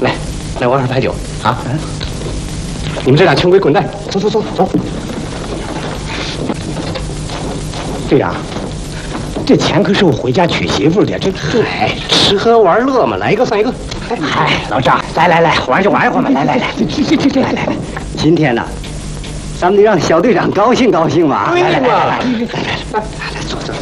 来玩会儿牌九啊！你们这俩穷鬼滚蛋！走。队长，这钱可是我回家娶媳妇的，这吃喝玩乐嘛，来一个算一个。 嗨，老张，来，玩就玩一会儿嘛，来，来，今天呢，咱们得让小队长高兴高兴嘛。 对嘛，来，坐。